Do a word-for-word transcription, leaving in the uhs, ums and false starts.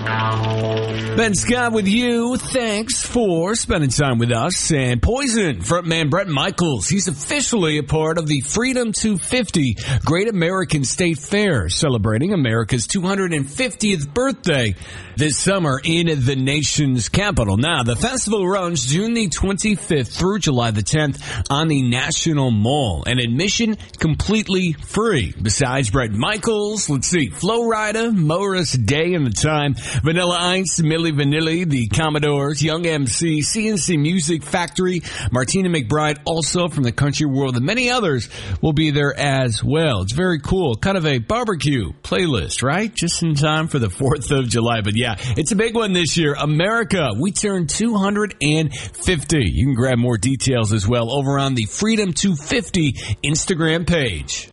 Ben Scott with you. Thanks for spending time with us. And Poison frontman Bret Michaels, he's officially a part of the Freedom two fifty Great American State Fair, celebrating America's two hundred fiftieth birthday this summer in the nation's capital. Now, the festival runs June the twenty-fifth through July the tenth on the National Mall, and admission completely free. Besides Bret Michaels, let's see, Flo Rida, Morris Day and the Time, Vanilla Ice, Milli Vanilli, the Commodores, Young M C, C N C Music Factory, Martina McBride, also from the country world, and many others will be there as well. It's very cool. Kind of a barbecue playlist, right? Just in time for the fourth of July. But yeah, it's a big one this year. America, we turn two hundred fifty. You can grab more details as well over on the Freedom two fifty Instagram page.